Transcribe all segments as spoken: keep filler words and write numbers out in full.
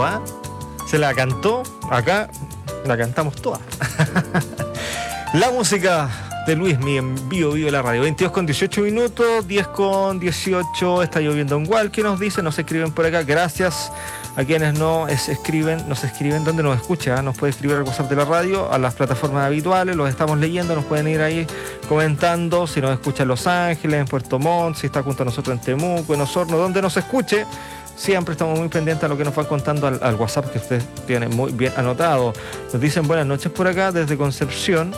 ¿ah? Se la cantó, acá la cantamos toda. La música de Luismi en Bio Bio la radio. veintidós con dieciocho minutos, diez con dieciocho, está lloviendo en Gual. ¿Qué nos dicen? Nos escriben por acá. Gracias a quienes nos escriben, nos escriben donde nos escucha. Nos puede escribir al WhatsApp de la radio, a las plataformas habituales, los estamos leyendo, nos pueden ir ahí comentando si nos escucha en Los Ángeles, en Puerto Montt, si está junto a nosotros en Temuco, en Osorno, donde nos escuche. Siempre estamos muy pendientes a lo que nos va contando al, al WhatsApp que ustedes tienen muy bien anotado. Nos dicen buenas noches por acá desde Concepción.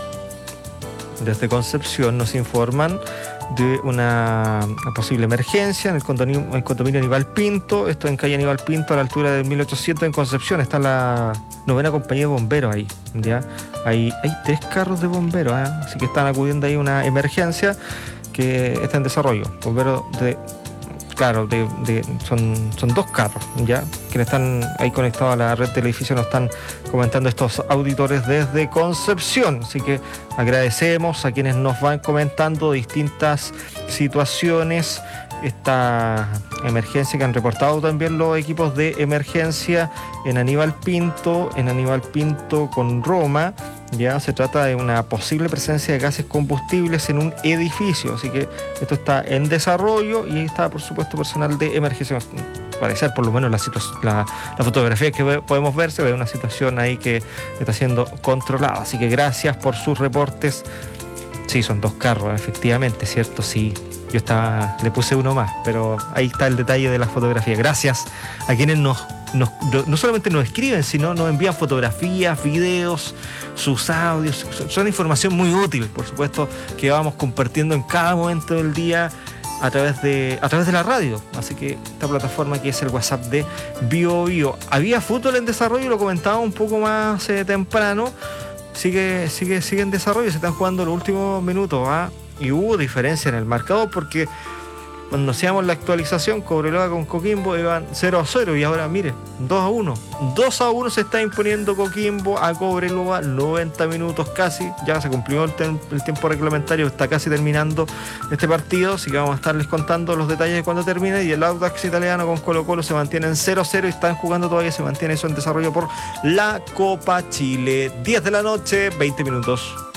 Desde Concepción nos informan de una, una posible emergencia en el condominio, el condominio Aníbal Pinto. Esto en calle Aníbal Pinto a la altura del mil ochocientos en Concepción. Está la novena compañía de bomberos ahí, ¿ya? Hay, hay tres carros de bomberos, ¿eh? Así que están acudiendo ahí a una emergencia que está en desarrollo. Bomberos de... Claro, de, de, son, son dos carros, ¿ya? Quienes están ahí conectados a la red del edificio nos están comentando estos auditores desde Concepción. Así que agradecemos a quienes nos van comentando distintas situaciones, esta emergencia que han reportado también los equipos de emergencia en Aníbal Pinto, en Aníbal Pinto con Roma. Ya se trata de una posible presencia de gases combustibles en un edificio, así que esto está en desarrollo y está, por supuesto, personal de emergencia. Parecer, por lo menos, la, la, la fotografía que ve, podemos ver, se ve una situación ahí que está siendo controlada. Así que gracias por sus reportes. Sí, son dos carros, efectivamente, ¿cierto? Sí, yo estaba, le puse uno más, pero ahí está el detalle de la fotografía. Gracias a quienes nos Nos, no solamente nos escriben, sino nos envían fotografías, videos, sus audios. Son información muy útil, por supuesto, que vamos compartiendo en cada momento del día a través de, a través de la radio. Así que esta plataforma que es el WhatsApp de Bio Bio. Había fútbol en desarrollo, lo comentaba un poco más eh, temprano. Sigue, sigue, sigue en desarrollo, se están jugando los últimos minutos, ¿ah? Y hubo diferencia en el marcador porque cuando hacíamos la actualización, Cobreloa con Coquimbo iban cero a cero y ahora mire, dos a uno. dos a uno se está imponiendo Coquimbo a Cobreloa, noventa minutos casi, ya se cumplió el, tem- el tiempo reglamentario, está casi terminando este partido, así que vamos a estarles contando los detalles de cuando termine. Y el Audax italiano con Colo Colo se mantiene en cero a cero y están jugando todavía, se mantiene eso en desarrollo por la Copa Chile. diez de la noche, veinte minutos.